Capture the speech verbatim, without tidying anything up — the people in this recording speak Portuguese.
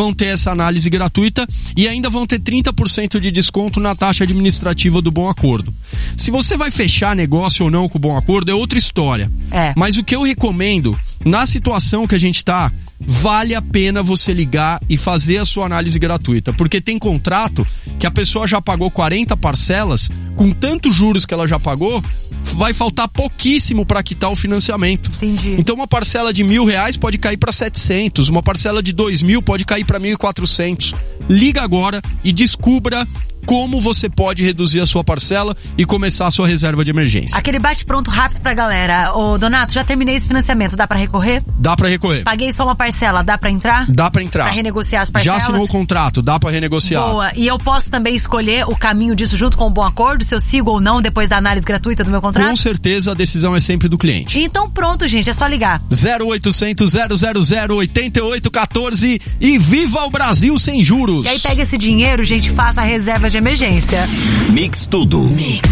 vão ter essa análise gratuita e ainda vão ter trinta por cento de desconto na taxa administrativa do Bom Acordo. Se você vai fechar negócio ou não com o Bom Acordo é outra história. É. Mas o que eu recomendo, na situação que a gente tá, vale a pena você ligar e fazer a sua análise gratuita, porque tem contrato que a pessoa já pagou quarenta parcelas, com tantos juros que ela já pagou, vai faltar pouquíssimo para quitar o financiamento. Entendi. Então uma parcela de mil reais pode cair para setecentos, uma parcela de dois mil pode cair para mil e quatrocentos. Liga agora e descubra como você pode reduzir a sua parcela e começar a sua reserva de emergência. Aquele bate-pronto rápido pra galera. Ô, Donato, já terminei esse financiamento, dá pra recorrer? Dá pra recorrer. Paguei só uma parcela, dá pra entrar? Dá pra entrar. Pra renegociar as parcelas? Já assinou o contrato, dá pra renegociar. Boa. E eu posso também escolher o caminho disso junto com o Bom Acordo, se eu sigo ou não depois da análise gratuita do meu contrato? Com certeza a decisão é sempre do cliente. Então pronto, gente, é só ligar. zero oitocentos, zero zero zero, oito oito um quatro e viva o Brasil sem juros. E aí pega esse dinheiro, gente, faça a reserva de emergência. Mix Tudo. Mix.